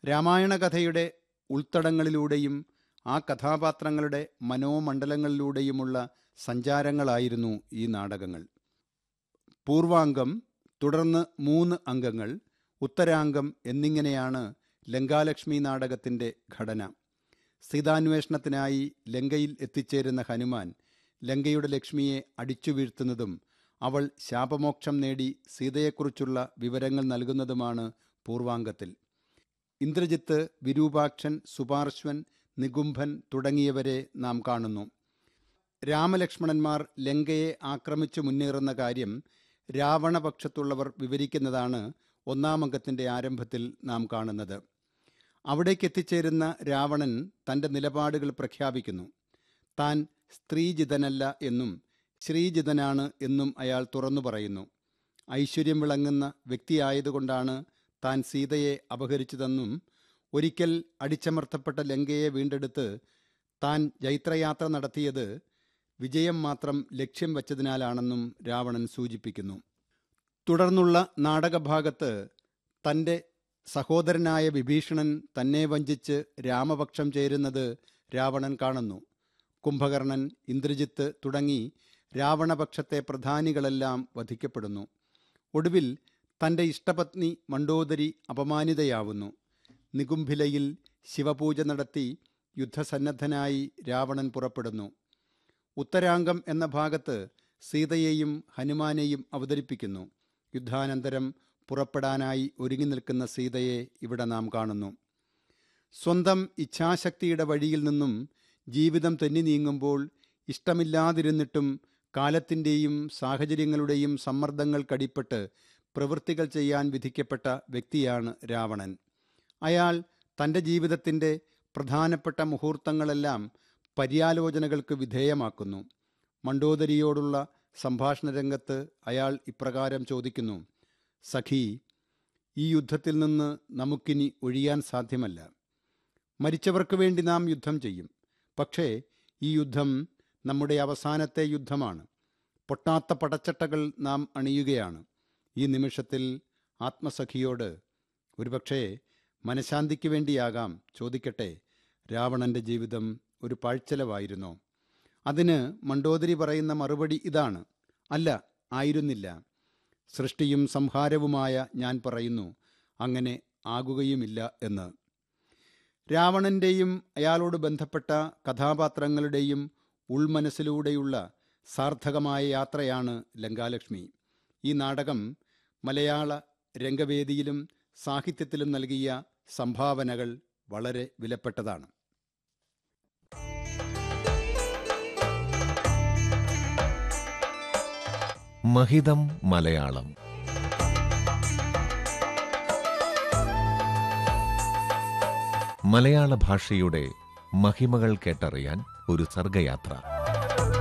രാമായണ കഥയുടെ ഉൾത്തടങ്ങളിലൂടെയും ആ കഥാപാത്രങ്ങളുടെ മനോമണ്ഡലങ്ങളിലൂടെയുമുള്ള സഞ്ചാരങ്ങളായിരുന്നു ഈ നാടകങ്ങൾ. പൂർവാംഗം, തുടർന്ന് 3 അംഗങ്ങൾ, ഉത്തരാംഗം എന്നിങ്ങനെയാണ് ലങ്കാലക്ഷ്മി നാടകത്തിൻ്റെ ഘടന. സീതാന്വേഷണത്തിനായി ലങ്കയിൽ എത്തിച്ചേരുന്ന ഹനുമാൻ ലങ്കയുടെ ലക്ഷ്മിയെ അടിച്ചു വീഴ്ത്തുന്നതും അവൾ ശാപമോക്ഷം നേടി സീതയെക്കുറിച്ചുള്ള വിവരങ്ങൾ നൽകുന്നതുമാണ് പൂർവാംഗത്തിൽ. ഇന്ദ്രജിത്ത്, വിരൂപാക്ഷൻ, സുപാർശ്വൻ, നികുംഭൻ തുടങ്ങിയവരെ നാം കാണുന്നു. രാമലക്ഷ്മണന്മാർ ലങ്കയെ ആക്രമിച്ചു മുന്നേറുന്ന കാര്യം രാവണപക്ഷത്തുള്ളവർ വിവരിക്കുന്നതാണ് 1-ാം അംഗത്തിൻ്റെ ആരംഭത്തിൽ നാം കാണുന്നത്. അവിടേക്കെത്തിച്ചേരുന്ന രാവണൻ തൻ്റെ നിലപാടുകൾ പ്രഖ്യാപിക്കുന്നു. താൻ സ്ത്രീജിതനല്ല എന്നും ശ്രീജിതനാണ് എന്നും അയാൾ തുറന്നു പറയുന്നു. ഐശ്വര്യം വിളങ്ങുന്ന വ്യക്തിയായതുകൊണ്ടാണ് താൻ സീതയെ അപഹരിച്ചതെന്നും ഒരിക്കൽ അടിച്ചമർത്തപ്പെട്ട ലങ്കയെ വീണ്ടെടുത്ത് താൻ ജൈത്രയാത്ര നടത്തിയത് വിജയം മാത്രം ലക്ഷ്യം വച്ചതിനാലാണെന്നും രാവണൻ സൂചിപ്പിക്കുന്നു. തുടർന്നുള്ള നാടകഭാഗത്ത് തൻ്റെ സഹോദരനായ വിഭീഷണൻ തന്നെ വഞ്ചിച്ച് രാമപക്ഷം ചേരുന്നത് രാവണൻ കാണുന്നു. കുംഭകർണൻ, ഇന്ദ്രജിത്ത് തുടങ്ങി രാവണപക്ഷത്തെ പ്രധാനികളെല്ലാം വധിക്കപ്പെടുന്നു. ഒടുവിൽ തൻ്റെ ഇഷ്ടപത്നി മണ്ഡോദരി അപമാനിതയാവുന്നു. നികുംഭിലയിൽ ശിവപൂജ നടത്തി യുദ്ധസന്നദ്ധനായി രാവണൻ പുറപ്പെടുന്നു. ഉത്തരാംഗം എന്ന ഭാഗത്ത് സീതയെയും ഹനുമാനെയും അവതരിപ്പിക്കുന്നു. യുദ്ധാനന്തരം പുറപ്പെടാനായി ഒരുങ്ങി നിൽക്കുന്ന സീതയെ ഇവിടെ നാം കാണുന്നു. സ്വന്തം ഇച്ഛാശക്തിയുടെ വഴിയിൽ നിന്നും ജീവിതം തെന്നി നീങ്ങുമ്പോൾ ഇഷ്ടമില്ലാതിരുന്നിട്ടും കാലത്തിൻ്റെയും സാഹചര്യങ്ങളുടെയും സമ്മർദ്ദങ്ങൾക്കടിപ്പെട്ട് പ്രവൃത്തികൾ ചെയ്യാൻ വിധിക്കപ്പെട്ട വ്യക്തിയാണ് രാവണൻ. അയാൾ തൻ്റെ ജീവിതത്തിൻ്റെ പ്രധാനപ്പെട്ട മുഹൂർത്തങ്ങളെല്ലാം പര്യാലോചനകൾക്ക് വിധേയമാക്കുന്നു. മണ്ഡോദരിയോടുള്ള സംഭാഷണ രംഗത്ത് അയാൾ ഇപ്രകാരം ചോദിക്കുന്നു: സഖി, ഈ യുദ്ധത്തിൽ നിന്ന് നമുക്കിനി ഒഴിയാൻ സാധ്യമല്ല. മരിച്ചവർക്ക് വേണ്ടി നാം യുദ്ധം ചെയ്യും. പക്ഷേ ഈ യുദ്ധം നമ്മുടെ അവസാനത്തെ യുദ്ധമാണ്. പൊട്ടാത്ത പടച്ചട്ടകൾ നാം അണിയുകയാണ്. ഈ നിമിഷത്തിൽ ആത്മസഖിയോട്, ഒരുപക്ഷേ മനഃശാന്തിക്ക് വേണ്ടിയാകാം ചോദിക്കട്ടെ, രാവണൻ്റെ ജീവിതം ഒരു പാഴ്ചെലവായിരുന്നോ? അതിന് മണ്ഡോദരി പറയുന്ന മറുപടി ഇതാണ്: അല്ല, ആയിരുന്നില്ല. സൃഷ്ടിയും സംഹാരവുമായ ഞാൻ പറയുന്നു, അങ്ങനെ ആകുകയുമില്ല എന്ന്. രാവണൻ്റെയും അയാളോട് ബന്ധപ്പെട്ട കഥാപാത്രങ്ങളുടെയും ഉൾമനസ്സിലൂടെയുള്ള സാർത്ഥകമായ യാത്രയാണ് ലങ്കാലക്ഷ്മി. ഈ നാടകം മലയാള രംഗവേദിയിലും സാഹിത്യത്തിലും നൽകിയ സംഭാവനകൾ വളരെ വിലപ്പെട്ടതാണ്. മഹിതം മലയാളം. മലയാള ഭാഷയുടെ മഹിമകൾ കേട്ടറിയാൻ ഒരു സർഗയാത്ര.